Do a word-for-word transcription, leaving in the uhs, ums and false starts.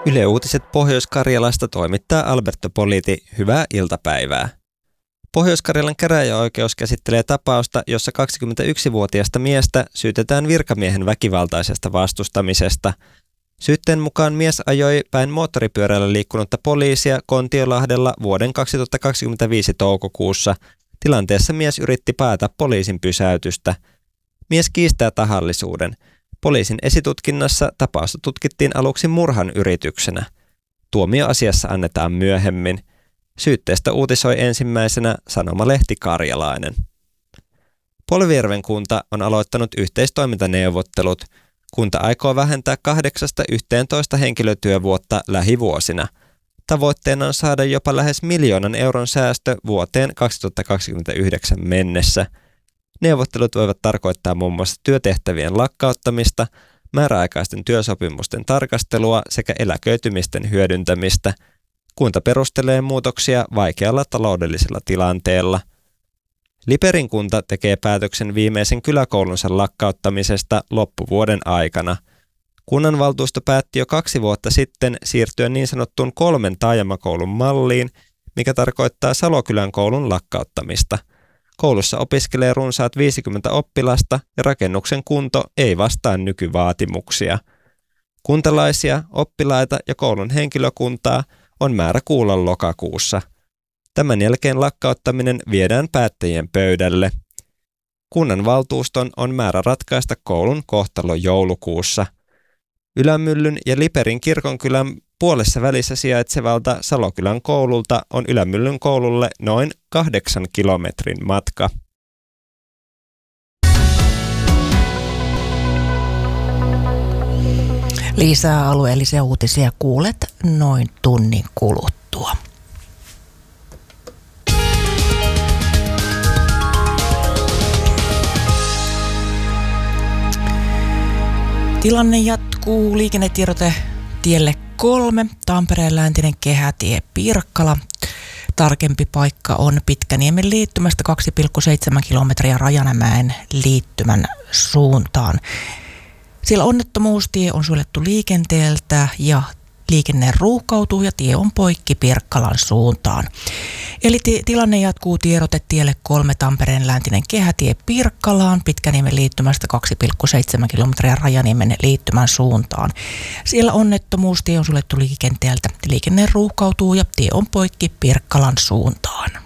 Yle Uutiset Pohjois-Karjalasta toimittaa Alberto Politi. Hyvää iltapäivää. Pohjois-Karjalan käräjäoikeus käsittelee tapausta, jossa kaksikymmentäyksivuotiaasta miestä syytetään virkamiehen väkivaltaisesta vastustamisesta. Syytteen mukaan mies ajoi päin moottoripyörällä liikkunutta poliisia Kontiolahdella vuoden kaksituhattakaksikymmentäviisi toukokuussa. Tilanteessa mies yritti paeta poliisin pysäytystä. Mies kiistää tahallisuuden. Poliisin esitutkinnassa tapausta tutkittiin aluksi murhan yrityksenä. Tuomio asiassa annetaan myöhemmin. Syytteestä uutisoi ensimmäisenä sanomalehti Karjalainen. Polvijärven kunta on aloittanut yhteistoimintaneuvottelut. Kunta aikoo vähentää kahdeksasta yhteentoista henkilötyövuotta lähivuosina. Tavoitteena on saada jopa lähes miljoonan euron säästö vuoteen kaksituhattakaksikymmentäyhdeksän mennessä. Neuvottelut voivat tarkoittaa muun muassa työtehtävien lakkauttamista, määräaikaisten työsopimusten tarkastelua sekä eläköitymisten hyödyntämistä. Kunta perustelee muutoksia vaikealla taloudellisella tilanteella. Liperin kunta tekee päätöksen viimeisen kyläkoulunsa lakkauttamisesta loppuvuoden aikana. Kunnanvaltuusto päätti jo kaksi vuotta sitten siirtyä niin sanottuun kolmen taajamakoulun malliin, mikä tarkoittaa Salokylän koulun lakkauttamista. Koulussa opiskelee runsaat viisikymmentä oppilasta ja rakennuksen kunto ei vastaa nykyvaatimuksia. Kuntalaisia, oppilaita ja koulun henkilökuntaa on määrä kuulla lokakuussa. Tämän jälkeen lakkauttaminen viedään päättäjien pöydälle. Kunnanvaltuuston on määrä ratkaista koulun kohtalo joulukuussa. Ylämyllyn ja Liperin kirkonkylän puolessa välissä sijaitsevalta Salokylän koululta on Ylämyllyn koululle noin kahdeksan kilometrin matka. Lisää alueellisia uutisia kuulet noin tunnin kuluttua. Tilanne jatkuu. Liikennetiedote tielle kolme, Tampereen läntinen kehätie Pirkkala. Tarkempi paikka on Pitkäniemen liittymästä kaksi pilkku seitsemän kilometriä Rajamäen liittymän suuntaan. Siellä onnettomuustie on suljettu liikenteeltä ja liikenne ruuhkautuu ja tie on poikki Pirkkalan suuntaan. Eli t- tilanne jatkuu. Tiedote tielle kolme, Tampereen läntinen kehätie Pirkkalaan, Pitkäniemen liittymästä kaksi pilkku seitsemän kilometriä Rajaniemen liittymän suuntaan. Siellä onnettomuustie on suljettu liikenteeltä. Liikenne ruuhkautuu ja tie on poikki Pirkkalan suuntaan.